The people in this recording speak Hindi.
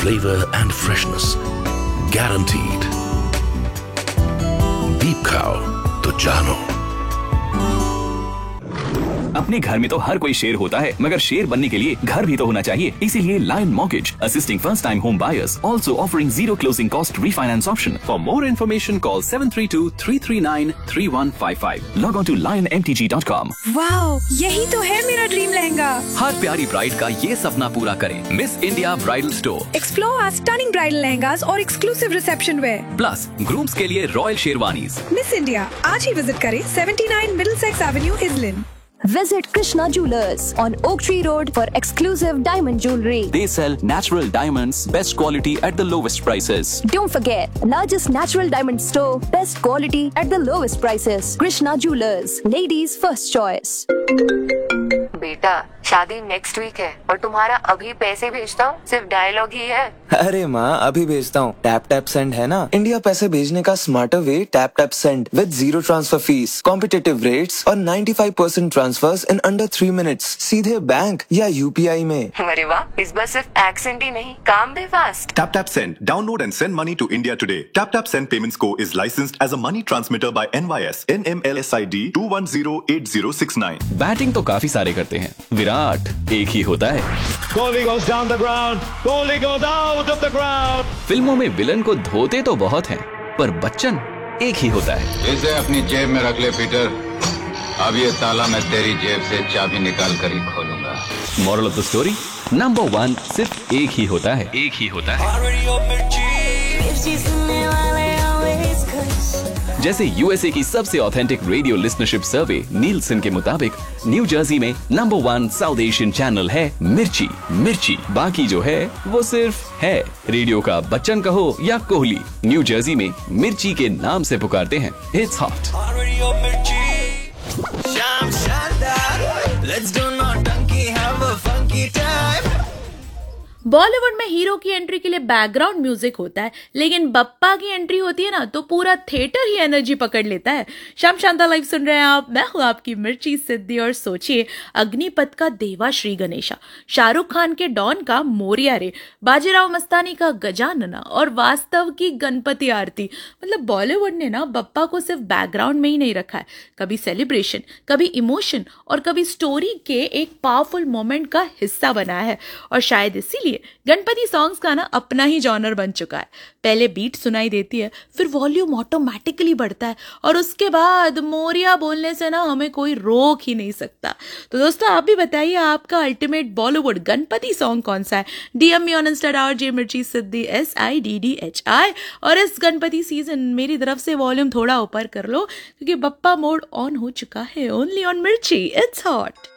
flavor and freshness. Guaranteed. Deep खाओ तो जानो। अपने घर में तो हर कोई शेर होता है, मगर शेर बनने के लिए घर भी तो होना चाहिए। इसीलिए lion mortgage assisting first time home buyers, also offering zero closing cost refinance option. For more information call 7323393155। Log on to lionmtg.com। Wow, यही तो है मेरा ड्रीम लहंगा। हर प्यारी ब्राइड का ये सपना पूरा करें miss India bridal store. Explore our stunning bridal lehengas और exclusive reception where. Plus grooms के लिए रॉयल शेरवानीज। मिस इंडिया आज ही विजिट करें 79 Middlesex Avenue, इजलिन। Visit Krishna Jewelers on Oak Tree Road for exclusive diamond jewelry. They sell natural diamonds, best quality at the lowest prices. Don't forget, largest natural diamond store, best quality at the lowest prices. Krishna Jewelers, ladies' first choice. बेटा, शादी नेक्स्ट वीक है और तुम्हारा अभी पैसे भेजता हूँ सिर्फ डायलॉग ही है। अरे माँ, अभी भेजता हूँ। टैप टैप सेंड है ना, इंडिया पैसे भेजने का smarter way. Tap tap send with zero transfer fees, competitive rates और 95% ट्रांसफर्स इन अंडर 3 मिनट्स, सीधे बैंक या यूपीआई में। अरे वाह, इस बार सिर्फ एक्सेंट ही नहीं, काम भी fast. Tap Tap Send. Download and send money to India today. Tap Tap Send Payments Co. is licensed as a money transmitter by NYS, NMLSID 2108069. Batting तो काफी सारे करते हैं, विराट एक ही होता है। Kohli goes down the ground. Kohli goes out of the ground. फिल्मों में विलन को धोते तो बहुत हैं, पर बच्चन एक ही होता है। इसे अपनी जेब में रख ले पीटर। अब ये ताला मैं तेरी जेब से चाबी निकाल कर ही खोलूंगा। Moral of the story, number 1 सिर्फ एक ही होता है, एक ही होता है। जैसे यूएसए की सबसे ऑथेंटिक रेडियो लिसनरशिप सर्वे नीलसन के मुताबिक न्यू जर्सी में नंबर 1 साउथ एशियन चैनल है मिर्ची। मिर्ची बाकी जो है वो सिर्फ है। रेडियो का बच्चन कहो या कोहली, न्यू जर्सी में मिर्ची के नाम से पुकारते हैं। It's hot. बॉलीवुड में हीरो की एंट्री के लिए बैकग्राउंड म्यूजिक होता है, लेकिन बप्पा की एंट्री होती है ना तो पूरा थिएटर ही एनर्जी पकड़ लेता है। शाम शांता लाइव सुन रहे हैं आप, मैं हूं आपकी मिर्ची सिद्धि। और सोचिए, अग्निपथ का देवा श्री गणेशा, शाहरुख खान के डॉन का मोरिया रे, बाजीराव मस्तानी का गजानना और वास्तव की गणपति आरती। मतलब बॉलीवुड ने ना बप्पा को सिर्फ बैकग्राउंड में ही नहीं रखा है, कभी सेलिब्रेशन, कभी इमोशन और कभी स्टोरी के एक पावरफुल मोमेंट का हिस्सा बनाया है। और शायद इसीलिए गणपति सॉन्ग्स का ना अपना ही जॉनर बन चुका है। पहले बीट सुनाई देती है, फिर वॉल्यूम ऑटोमेटिकली बढ़ता है और उसके बाद मोरिया बोलने से ना हमें कोई रोक ही नहीं सकता। तो दोस्तों, आप भी बताइए आपका अल्टीमेट बॉलीवुड गणपति सॉन्ग कौन सा है। डीएम मी ऑन इंस्टाग्राम मिर्ची सिद्धि SIDDHI। और इस गणपति सीजन मेरी तरफ से वॉल्यूम थोड़ा ऊपर कर लो, क्योंकि बप्पा मोड ऑन हो चुका है ओनली ऑन मिर्ची। It's hot.